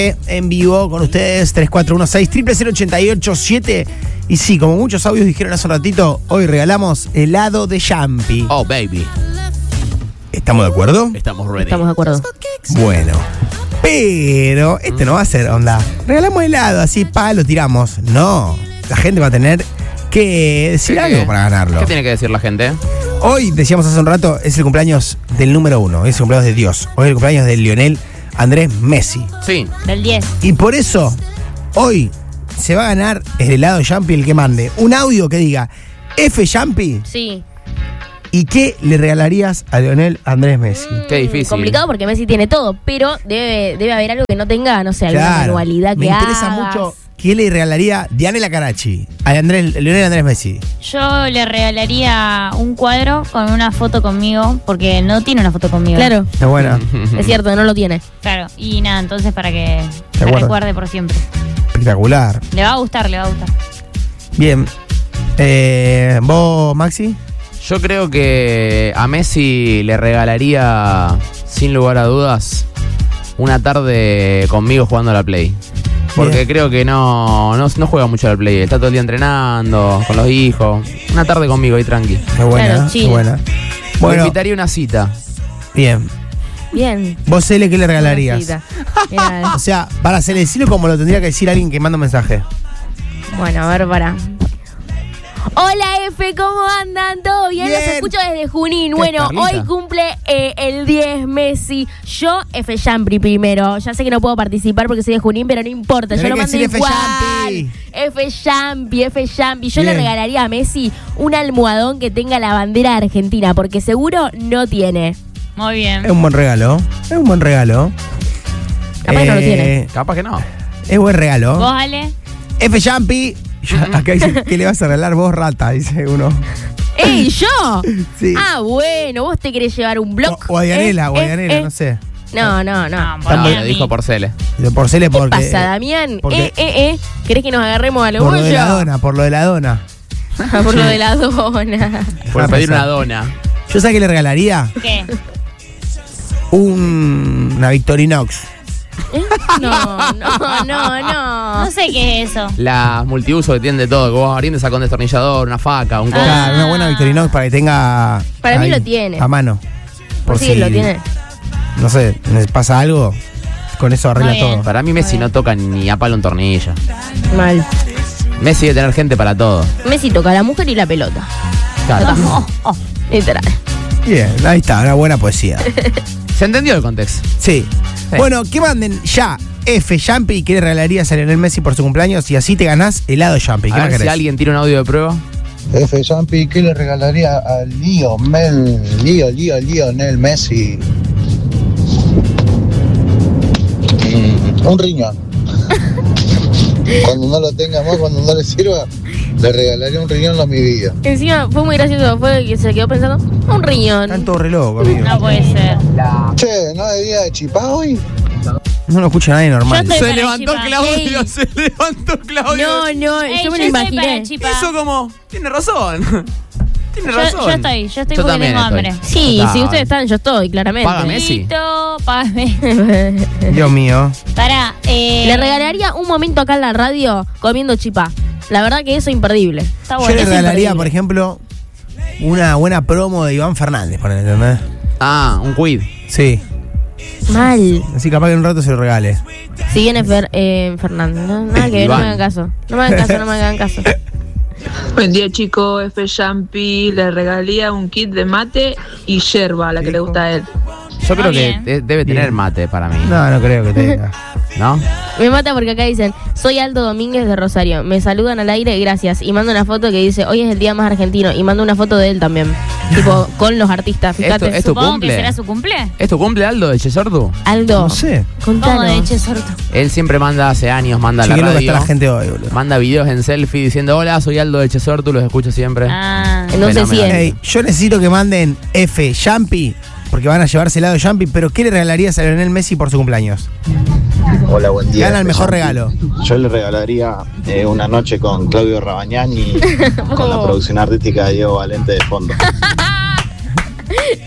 En vivo con ustedes, 3416-000887. Y sí, como muchos audios dijeron hace un ratito, hoy regalamos helado de Jumpy. Oh, baby. ¿Estamos de acuerdo? Estamos ready. Estamos de acuerdo. Bueno, pero no va a ser onda. Regalamos helado, así, lo tiramos. No, la gente va a tener que decir algo para ganarlo. ¿Qué tiene que decir la gente? Hoy, decíamos hace un rato, es el cumpleaños del número 1, es el cumpleaños de Dios. Hoy es el cumpleaños de Lionel Andrés Messi. Sí. Del 10. Y por eso, hoy se va a ganar el helado de Jumpy el que mande un audio que diga F Jumpy. Sí. ¿Y qué le regalarías a Lionel Andrés Messi? Qué difícil. Complicado porque Messi tiene todo, pero debe haber algo que no tenga, no sé, alguna manualidad que me interesa hagas. mucho. ¿Qué le regalaría Dianela Carachi a Lionel Andrés Messi? Yo le regalaría un cuadro con una foto conmigo, porque no tiene una foto conmigo. Claro, Es buena. es cierto, no lo tiene. Claro, y nada, entonces para que ¿Te me acuerdas? recuerde por siempre. Espectacular. Le va a gustar, le va a gustar. Bien. ¿Vos, Maxi? Yo creo que a Messi le regalaría, sin lugar a dudas, una tarde conmigo jugando a la Play. Porque Bien. creo que no juega mucho a la Play. Está todo el día entrenando con los hijos. Una tarde conmigo ahí tranqui. Es buena, Claro, es chill. buena. Me Bueno, invitaría una cita. bien. Bien. ¿Vos, Cele, qué le regalarías? Mira, O sea, para decirlo como lo tendría que decir alguien que manda un mensaje. bueno, a ver, para. Hola F, ¿cómo andan? ¿Todo bien? Bien. Los escucho desde Junín. ¿Qué, Bueno, Carlita? hoy cumple el 10 Messi. Yo, F Jumpy primero. Ya sé que no puedo participar porque soy de Junín, pero no importa. Yo Tenés lo que mando decir F. igual. Jumpy. F Jumpy, F Jumpy. Yo le Bien. regalaría a Messi un almohadón que tenga la bandera de Argentina, porque seguro no tiene. Muy bien. Es un buen regalo. Es un buen regalo. Capaz que no lo tiene. Capaz que no. Es buen regalo. ¿Vos, Ale? F Jumpy. Acá dice, ¿qué le vas a regalar vos, rata? Dice uno. ¡Ey, yo! Sí. Ah, bueno, vos te querés llevar un blog. O a Dianela, no sé. No. por No, mí, lo a dijo mí. Porcele. Por Cele ¿Qué porque. pasa, Damián? porque- ¿Querés que nos agarremos a lo Por lo de la bollo? dona, por lo de la dona. Por lo de la dona. Por Déjame pedir pensar. una dona. Yo sé que le regalaría ¿Qué? una Victorinox. No. No sé qué es eso. Las multiuso que tienen de todo. Que vos abriendo sacas un destornillador, una faca, un coso. Claro, una buena Victorinox para que tenga. Para mí ahí, lo tiene. A mano. Por Sí, si lo tiene. No sé, les pasa algo, con eso arregla Muy bien. todo. Para mí Messi no toca ni a palo un tornillo. Mal. Messi debe tener gente para todo. Messi toca a la mujer y la pelota. Claro. Literal. Bien, ahí está, una buena poesía. ¿Se entendió el contexto? Sí. Sí. Bueno, que manden ya F Jumpy, ¿qué le regalarías a Lionel Messi por su cumpleaños? Y así te ganás helado Jumpy. ¿Qué A más ver si querés? alguien tira un audio de prueba. F. Jumpy, ¿qué le regalaría a Lionel Messi? Un riñón. Cuando no lo tenga más, cuando no le sirva, le regalaría un riñón a mi vida. Encima fue muy gracioso. Fue que se quedó pensando. Un riñón. Están todos re locos, amigo. No puede ser. Che, ¿no es día de chipá hoy? No lo escucha nadie normal. Yo estoy- Se para levantó Chipa. Claudio, Ey. se levantó Claudio. No, Ey, yo me lo estoy para imaginé. el Chipa. Eso como, tiene razón. Tiene razón. Yo estoy Yo porque también tengo estoy. hambre. Sí, Total. si ustedes están, yo estoy, claramente. Págame. Messi. Listo, págame. Dios mío. Pará, Le regalaría un momento acá en la radio comiendo chipá. La verdad que eso es imperdible. Está Yo bueno. le es regalaría, imperdible. por ejemplo, una buena promo de Iván Fernández, por ¿entendés? Ah, un quid. Sí. Mal. Así capaz que en un rato se lo regale. Si viene Fernando. No, nada que ver, no Iván. me hagan caso. No me hagan caso. Buen día, chicos. F. Jumpy le regalaría un kit de mate y yerba, la que le gusta a él. Yo creo que bien. debe tener Bien. mate para mí. No creo que tenga. ¿No? Me mata porque acá dicen, soy Aldo Domínguez de Rosario. Me saludan al aire, gracias. Y mando una foto que dice, hoy es el día más argentino. Y mando una foto de él también. Tipo, con los artistas, fíjate. Esto es tu Supongo cumple. que será su cumple. ¿Es tu cumple, Aldo, de Chesordu? Aldo, No sé. ¿Cómo de contanos. Chesorto? Él siempre manda, hace años, manda a la Chequé lo que está radio. la gente hoy, boludo. Manda videos en selfie diciendo, hola, soy Aldo de Chesortu, los escucho siempre. Ah. No sé si Fenomenal. es. Ey, yo necesito que manden F Jumpy, porque van a llevarse helado Jumpy, pero ¿qué le regalarías a Lionel Messi por su cumpleaños? Hola, buen día. Gana el F. mejor Jumpy. regalo. Yo le regalaría una noche con Claudio Rabañán y con la producción artística de Diego Valente de fondo.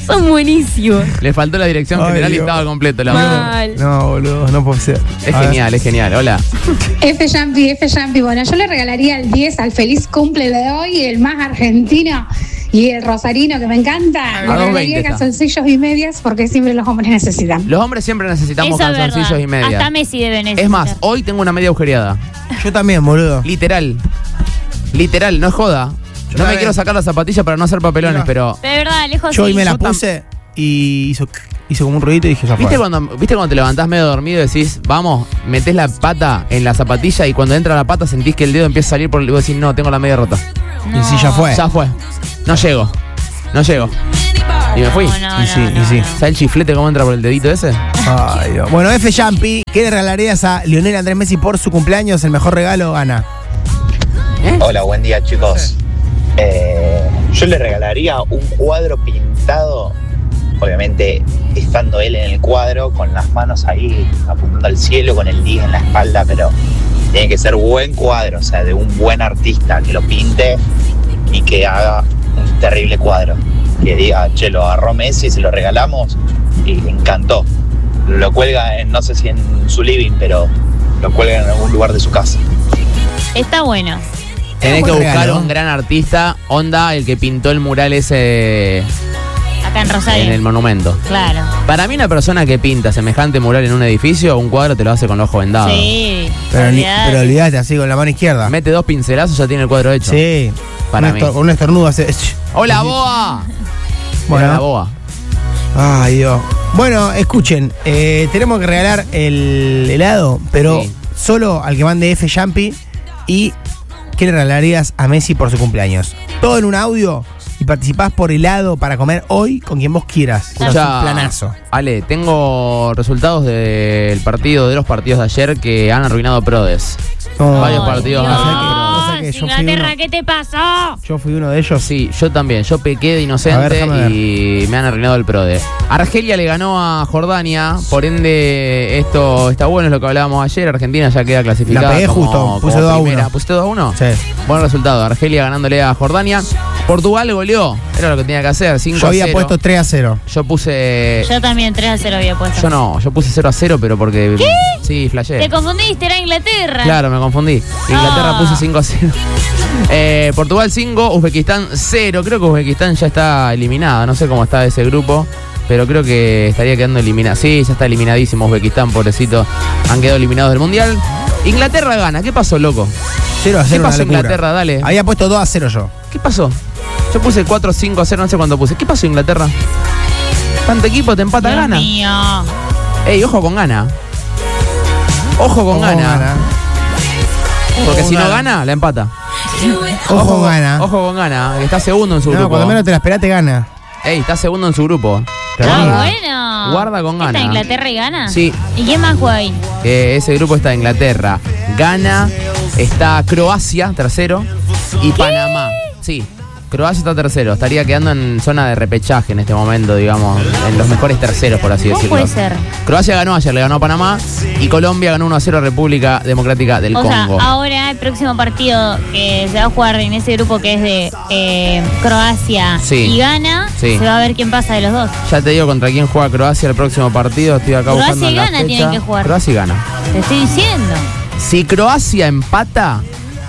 Son buenísimos. Le faltó la dirección Ay, general y Dios. estaba completo el audio. Mal. No, boludo, no puede ser. Es A ver. genial, es genial. Hola. F. Jampi. Bueno, yo le regalaría el 10 al feliz cumple de hoy, el más argentino y el rosarino que me encanta. Le 2.20 regalaría está. calzoncillos y medias porque siempre los hombres necesitan. Los hombres siempre necesitamos Eso es calzoncillos verdad. y media. Hasta Messi debe necesitar. Es más, hoy tengo una media agujereada. Yo también, boludo. Literal. Literal, no es joda. No me también. quiero sacar la zapatilla para no hacer papelones, Mira. pero. De verdad, lejos Yo hoy sí. me la Yo tam- puse y hizo como un ruidito y dije, ya ¿Viste fue. cuando te levantás medio dormido y decís, vamos, metés la pata en la zapatilla y cuando entra la pata sentís que el dedo empieza a salir por el. Y vos decís, no, tengo la media rota. Y sí, ya fue. Ya fue. No llego. Y me fui. No, Y sí, y sí. ¿Sabes el chiflete cómo entra por el dedito ese? Ay, Dios. Bueno, F. Jampi, ¿qué le regalarías a Lionel Andrés Messi por su cumpleaños? El mejor regalo gana. Hola, buen día chicos. Yo le regalaría un cuadro pintado, obviamente estando él en el cuadro, con las manos ahí apuntando al cielo, con el 10 en la espalda, pero tiene que ser buen cuadro, o sea, de un buen artista que lo pinte y que haga un terrible cuadro. Que diga, che, lo agarró Messi, se lo regalamos y le encantó. Lo cuelga en, no sé si en su living, pero lo cuelga en algún lugar de su casa. Está bueno. Tenés que buen buscar regalo. un gran artista, onda el que pintó el mural ese Acá en Rosario. en el monumento. Claro. Para mí una persona que pinta semejante mural en un edificio, un cuadro te lo hace con el ojo vendado. Sí. Pero olvidate, así con la mano izquierda. Mete 2 pincelazos, ya tiene el cuadro hecho. Sí. Para mí. Con un estornudo hace. ¡Hola, Boa! Bueno. Hola, Boa. Ay, Dios. Bueno, escuchen, tenemos que regalar el helado, pero Sí. solo al que mande F. Jampi. ¿Y qué le regalarías a Messi por su cumpleaños? Todo en un audio y participás por helado para comer hoy con quien vos quieras. Es un Ya, planazo. Ale, tengo resultados de los partidos de ayer que han arruinado Prodes. No. Varios partidos Dios, arruinados. Yo fui Inglaterra, uno. ¿qué te pasó? Yo fui uno de ellos. Sí, yo también. Yo pequé de inocente A ver, déjame ver. y me han arruinado el Prode. Argelia le ganó a Jordania, por ende esto está bueno, es lo que hablábamos ayer. Argentina ya queda clasificada. La pegué como- justo, puse como 2-1. primera. ¿Pusiste 2-1? Sí. Buen resultado. Argelia ganándole a Jordania. Portugal goleó. Era lo que tenía que hacer. 5-0. Yo había puesto 3-0. Yo puse. Yo también 3-0 había puesto. Yo no, yo puse 0-0, pero porque. ¿Qué? Sí, flasheé. Te confundiste, era Inglaterra. Claro, me confundí. Inglaterra Ah. puse 5-0. Portugal 5, Uzbekistán 0. Creo que Uzbekistán ya está eliminada. No sé cómo está ese grupo, pero creo que estaría quedando eliminado. Sí, ya está eliminadísimo Uzbekistán, pobrecito. Han quedado eliminados del Mundial. Inglaterra gana. ¿Qué pasó, loco? 0-0. ¿Qué una pasó, locura. Inglaterra? Dale. Había puesto 2-0 yo. ¿Qué pasó? Yo puse 4-5-0, no sé cuánto puse. ¿Qué pasó, Inglaterra? Tanto equipo, te empata, Dios gana. mío. Ey, ojo con gana. Ojo con gana. Porque si no gana, la empata. Ojo gana. Ojo con gana, que está segundo en su No, grupo. cuando menos te la esperás te gana. Ey, está segundo en su grupo. Terrible. Bueno. Guarda con gana. ¿Está Inglaterra y gana? Sí. ¿Y quién más juega ahí? Ese grupo está Inglaterra, Ghana, está Croacia, tercero, y Panamá. Sí, Croacia está tercero. Estaría quedando en zona de repechaje en este momento, digamos, en los mejores terceros, por así ¿Cómo decirlo. puede ser? Croacia ganó ayer, le ganó a Panamá, y Colombia ganó 1-0 a República Democrática del O sea, Congo. ahora el próximo partido que se va a jugar en ese grupo que es de Croacia Sí. y Ghana, Sí. se va a ver quién pasa de los dos. Ya te digo contra quién juega Croacia el próximo partido. Estoy acá Croacia buscando y la Ghana fecha. tienen que jugar. Croacia y gana. Te estoy diciendo. Si Croacia empata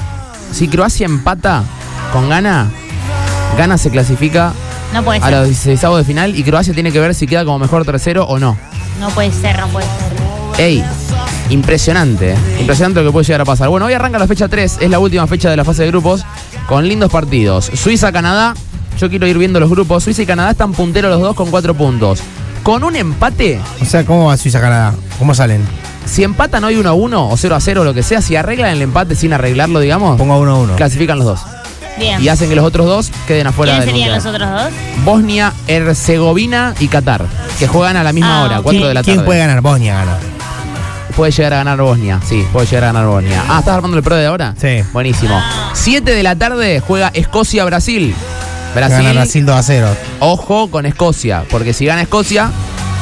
con Ghana, Ghana se clasifica No puede a ser. los 16avos de final y Croacia tiene que ver si queda como mejor tercero o no. No puede ser, no puede ser. Ey, impresionante, impresionante lo que puede llegar a pasar. Bueno, hoy arranca la fecha 3, es la última fecha de la fase de grupos, con lindos partidos. Suiza-Canadá, yo quiero ir viendo los grupos. Suiza y Canadá están punteros los dos con 4 puntos. Con un empate, O sea, ¿cómo va Suiza-Canadá? ¿Cómo salen? si empatan hoy 1-1 o 0-0 o lo que sea, si arreglan el empate sin arreglarlo, digamos, Pongo 1-1. clasifican los dos. Bien. Y hacen que los otros dos queden afuera ¿Quiénes del serían mundial. los otros dos? Bosnia, Herzegovina y Qatar, que juegan a la misma Ah, hora, ok. 4 de la tarde. ¿Quién puede ganar? Bosnia gana. Puede llegar a ganar Bosnia, sí, puede llegar a ganar Bosnia. Ah, ¿estás armando el pro de ahora? Sí. Buenísimo. 7 de la tarde juega Escocia-Brasil. Gana Brasil 2-0. Ojo con Escocia, porque si gana Escocia,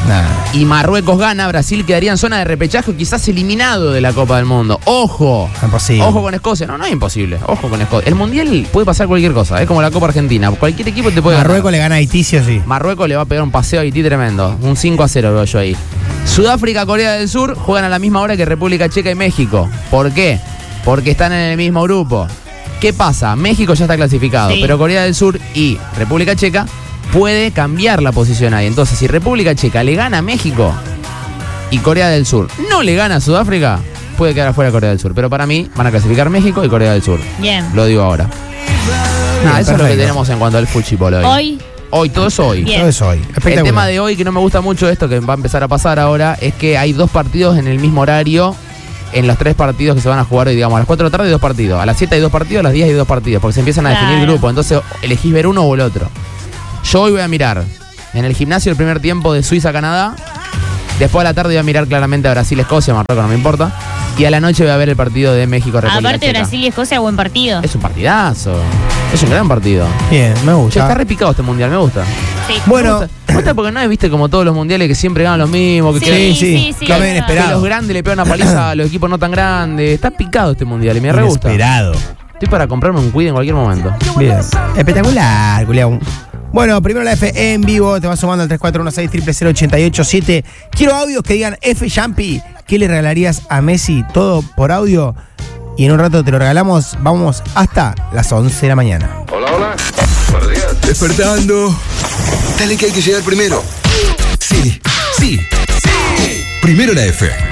y Marruecos gana, Brasil quedaría en zona de repechaje o quizás eliminado de la Copa del Mundo. ¡Ojo! Imposible. Ojo con Escocia. No, no es imposible. Ojo con Escocia. El Mundial puede pasar cualquier cosa. Es como la Copa Argentina. Cualquier equipo te puede Marruecos ganar. le gana a Haití, sí o sí. Marruecos le va a pegar un paseo a Haití tremendo. Un 5-0 veo yo ahí. Sudáfrica, Corea del Sur juegan a la misma hora que República Checa y México. ¿Por qué? Porque están en el mismo grupo. ¿Qué pasa? México ya está clasificado, Sí. pero Corea del Sur y República Checa puede cambiar la posición ahí. Entonces, si República Checa le gana a México y Corea del Sur no le gana a Sudáfrica, puede quedar afuera Corea del Sur. Pero para mí van a clasificar México y Corea del Sur. Bien. Lo digo ahora. Nada, eso es lo que perfecto. tenemos en cuanto al fútbol hoy. Hoy, Hoy, todo es hoy. Bien. Todo eso hoy. Espectacular. El tema de hoy, que no me gusta mucho esto, que va a empezar a pasar ahora, es que hay 2 partidos en el mismo horario en los 3 partidos que se van a jugar hoy, digamos, a las 4 de la tarde hay 2 partidos, a las 7 hay 2 partidos, a las 10 hay 2 partidos, porque se empiezan a definir Claro. grupos, entonces elegís ver uno o el otro. Yo hoy voy a mirar en el gimnasio el primer tiempo de Suiza-Canadá, después a la tarde voy a mirar claramente a Brasil-Escocia, Marruecos no me importa, y a la noche voy a ver el partido de México-República aparte Checa. Brasil y Escocia, buen partido. Es un partidazo, es un gran partido. Bien, me Che, gusta. está repicado este mundial, me gusta. Sí. Bueno, Me gusta porque no es, viste, como todos los mundiales que siempre ganan los mismos, que Sí, sí. sí, Lo habían es verdad. que esperado. los grandes le pegan una paliza a los equipos no tan grandes. Está picado este mundial y me re gusta. Inesperado. Estoy para comprarme un quid en cualquier momento. Bien. Espectacular, Julián. Bueno, primero la F en vivo, te vas sumando al 3416-000887. Quiero audios que digan F Champi, ¿qué le regalarías a Messi? Todo por audio. Y en un rato te lo regalamos. Vamos hasta las 11 de la mañana. Hola, hola. Buenos días. Despertando. Dale que hay que llegar primero. Sí, sí, sí. Primero la F.